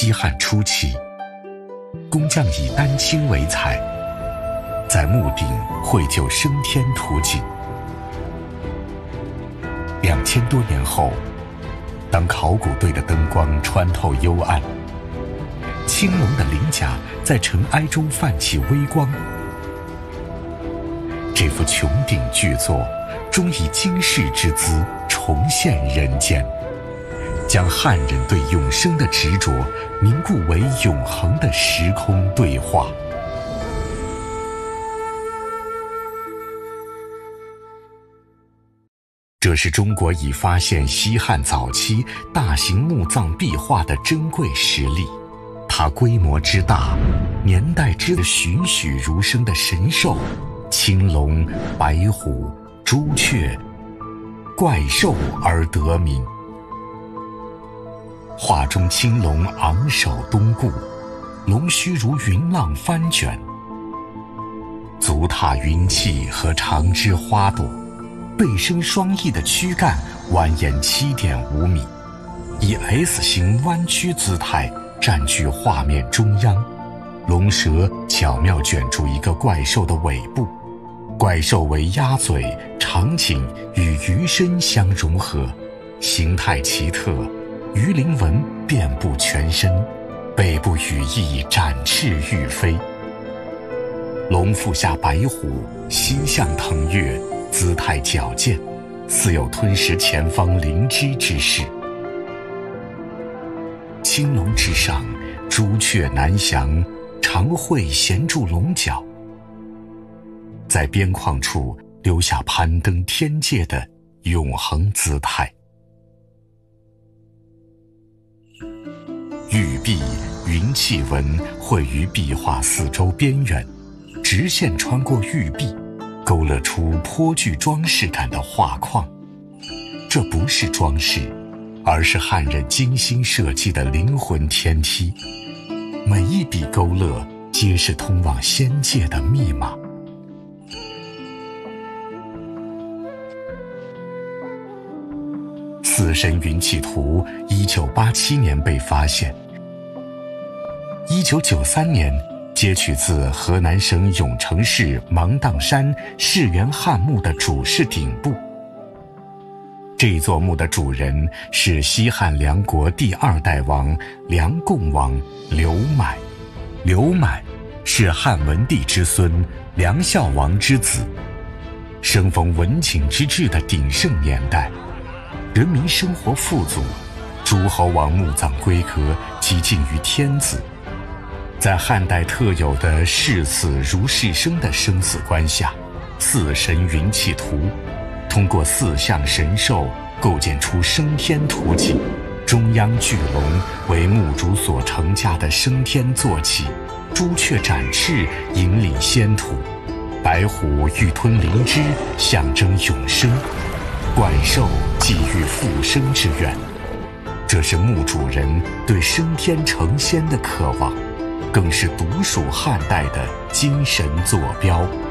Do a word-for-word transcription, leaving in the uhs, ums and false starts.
西汉初期，工匠以丹青为彩，在墓顶绘就升天图景。两千多年后，当考古队的灯光穿透幽暗，青龙的鳞甲在尘埃中泛起微光。这幅穹顶巨作终以惊世之姿重现人间，将汉人对永生的执着凝固为永恒的时空对话。这是中国已发现西汉早期大型墓葬壁画的珍贵实例，它规模之大，年代之栩栩如生的神兽，青龙、白虎、朱雀、怪兽而得名。画中青龙昂首东顾，龙须如云浪翻卷，足踏云气和长枝花朵，背生双翼的躯干蜿蜒 七点五米，以 S 型弯曲姿态占据画面中央，龙舌巧妙卷住一个怪兽的尾部，怪兽为鸭嘴、长颈与鱼身相融合，形态奇特，鱼鳞纹遍布全身，背部羽翼展翅欲飞。龙腹下白虎，心象腾跃，姿态矫健，似有吞食前方灵芝之势。青龙之上，朱雀南翔，长喙衔住龙角，在边框处留下攀登天界的永恒姿态。玉璧云气纹绘于壁画四周边缘，直线穿过玉璧，勾勒出颇具装饰感的画框。这不是装饰，而是汉人精心设计的灵魂天梯，每一笔勾勒皆是通往仙界的密码。四神云气图一九八七年被发现，一九九三年截取自河南省永城市芒砀山世源汉墓的主室顶部。这座墓的主人是西汉梁国第二代王梁共王刘满。刘满是汉文帝之孙，梁孝王之子，生逢文景之治的鼎盛年代，人民生活富足，诸侯王墓葬规格几近于天子。在汉代特有的视死如视生的生死观下，四神云气图通过四象神兽构建出升天图景，中央巨龙为墓主所承驾的升天坐骑，朱雀展翅引领仙途，白虎欲吞灵芝象征永生，怪兽寄予复生之愿。这是墓主人对升天成仙的渴望，更是独属汉代的精神坐标。